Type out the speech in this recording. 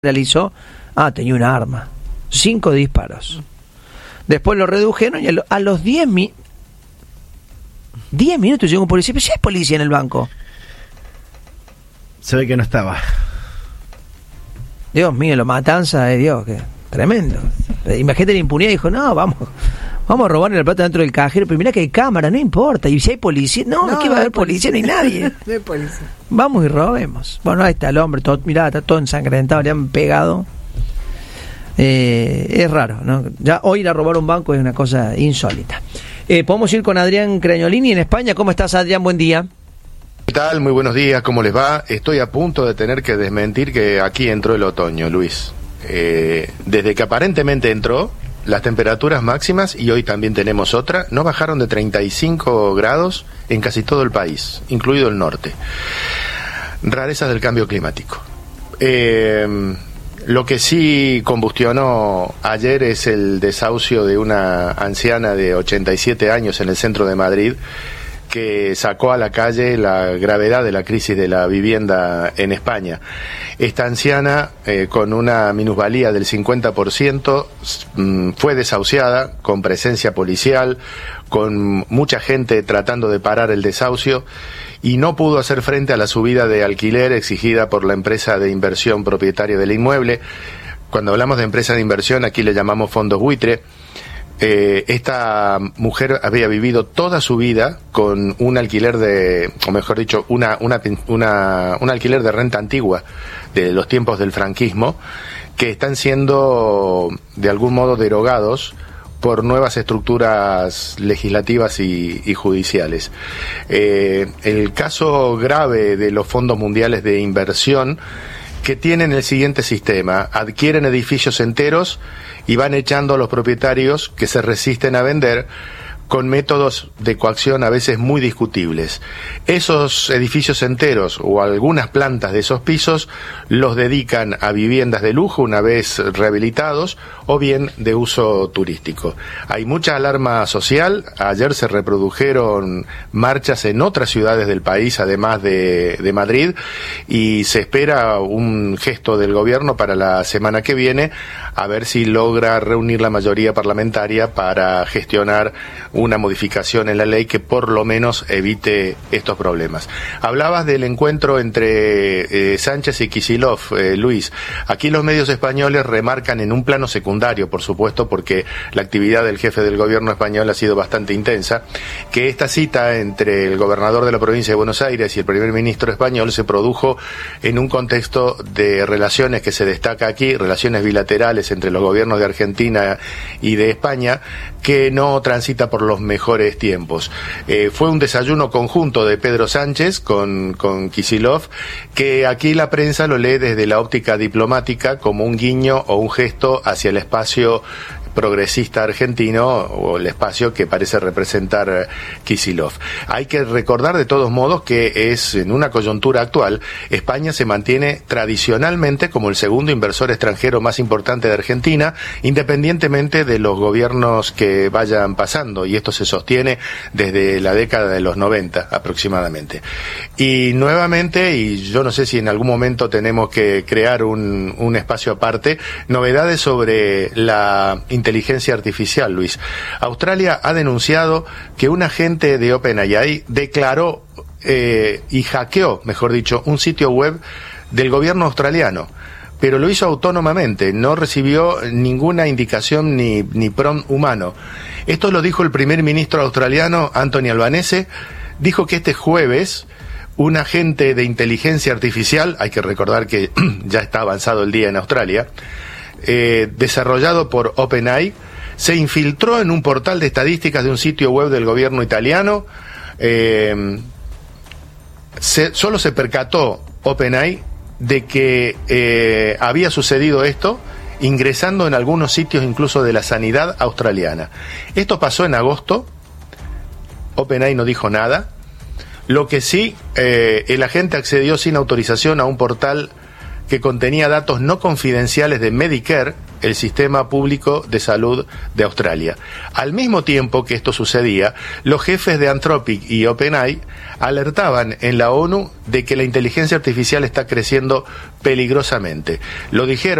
realizó, tenía un arma, 5 disparos. Después lo redujeron y a los 10 minutos llegó un policía. Pero si hay policía en el banco. Se ve que no estaba. Dios mío, la matanza de Dios, que tremendo. Imagínate la impunidad, dijo, no, vamos a robarle la plata dentro del cajero, pero mirá que hay cámara, no importa. Y si hay policía, no es que va a haber policía, no hay nadie. No hay policía. Vamos y robemos. Bueno, ahí está el hombre, mirá, está todo ensangrentado, le han pegado. Es raro, ¿no? Ya hoy ir a robar un banco es una cosa insólita. Podemos ir con Adrián Cragnolini en España. ¿Cómo estás, Adrián? Buen día. ¿Qué tal? Muy buenos días, ¿cómo les va? Estoy a punto de tener que desmentir que aquí entró el otoño, Luis. Desde que aparentemente entró, las temperaturas máximas, y hoy también tenemos otra, no bajaron de 35 grados en casi todo el país, incluido el norte. Rarezas del cambio climático. Lo que sí combustionó ayer es el desahucio de una anciana de 87 años en el centro de Madrid, que sacó a la calle la gravedad de la crisis de la vivienda en España. Esta anciana, con una minusvalía del 50%, fue desahuciada con presencia policial, con mucha gente tratando de parar el desahucio, y no pudo hacer frente a la subida de alquiler exigida por la empresa de inversión propietaria del inmueble. Cuando hablamos de empresa de inversión, aquí le llamamos fondos buitre. Esta mujer había vivido toda su vida con un alquiler un alquiler de renta antigua de los tiempos del franquismo, que están siendo de algún modo derogados por nuevas estructuras legislativas y judiciales. El caso grave de los fondos mundiales de inversión, que tienen el siguiente sistema: adquieren edificios enteros y van echando a los propietarios que se resisten a vender, con métodos de coacción a veces muy discutibles. Esos edificios enteros o algunas plantas de esos pisos los dedican a viviendas de lujo una vez rehabilitados, o bien de uso turístico. Hay mucha alarma social. Ayer se reprodujeron marchas en otras ciudades del país, además de Madrid, y se espera un gesto del gobierno para la semana que viene, a ver si logra reunir la mayoría parlamentaria para gestionar una modificación en la ley que por lo menos evite estos problemas. Hablabas del encuentro entre Sánchez y Kicillof, Luis. Aquí los medios españoles remarcan en un plano secundario, por supuesto, porque la actividad del jefe del gobierno español ha sido bastante intensa, que esta cita entre el gobernador de la provincia de Buenos Aires y el primer ministro español se produjo en un contexto de relaciones que se destaca aquí, relaciones bilaterales entre los gobiernos de Argentina y de España, que no transita por los mejores tiempos. Fue un desayuno conjunto de Pedro Sánchez con Kicillof, que aquí la prensa lo lee desde la óptica diplomática como un guiño o un gesto hacia el espacio progresista argentino, o el espacio que parece representar Kicillof. Hay que recordar de todos modos que es en una coyuntura actual, España se mantiene tradicionalmente como el segundo inversor extranjero más importante de Argentina, independientemente de los gobiernos que vayan pasando, y esto se sostiene desde la década de los 90 aproximadamente. Y nuevamente, y yo no sé si en algún momento tenemos que crear un espacio aparte, novedades sobre la inteligencia artificial, Luis. Australia ha denunciado que un agente de OpenAI declaró y hackeó, mejor dicho, un sitio web del gobierno australiano, pero lo hizo autónomamente, no recibió ninguna indicación ni prompt humano. Esto lo dijo el primer ministro australiano, Anthony Albanese. Dijo que este jueves un agente de artificial, hay que recordar que ya está avanzado el día en Australia, desarrollado por OpenAI, se infiltró en un portal de estadísticas de un sitio web del gobierno italiano. Solo se percató OpenAI de que había sucedido esto ingresando en algunos sitios incluso de la sanidad australiana. Esto pasó en agosto. OpenAI no dijo nada. Lo que sí, el agente accedió sin autorización a un portal que contenía datos no confidenciales de Medicare, el sistema público de salud de Australia. Al mismo tiempo que esto sucedía, los jefes de Anthropic y OpenAI alertaban en la ONU de que la inteligencia artificial está creciendo peligrosamente. Lo dijeron